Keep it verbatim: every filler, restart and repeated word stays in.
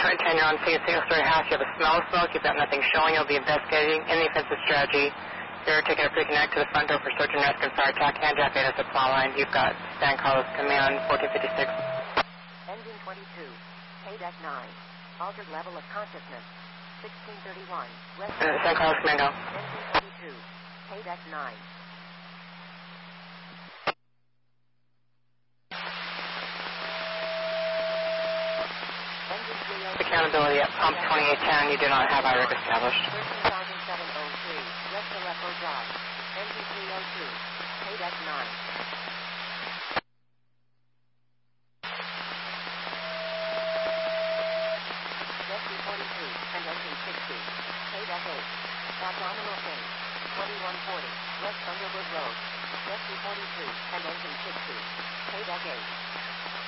Twin ten, you're on C, a single-story house. You have a smell of smoke. You've got nothing showing. You'll be investigating any offensive strategy. You're taking a pre-connect to the front door for search and rescue and fire attack. Hand jack data supply line. You've got San Carlos Command fourteen fifty-six. Engine twenty-two. K nine. Altered level of consciousness. sixteen thirty-one. West. Uh, San Carlos Commando. Engine twenty-two. K nine. Accountability at pump twenty-eight ten. You do not have I R E C established. thirteen thousand seven hundred three. West Aleppo Drive. Engine three oh two. K nine. Rescue forty-two and engine sixty. K eight. Abdominal phase. twenty-one forty. West Thunderbird Road. Rescue forty-two and engine sixty. K eight.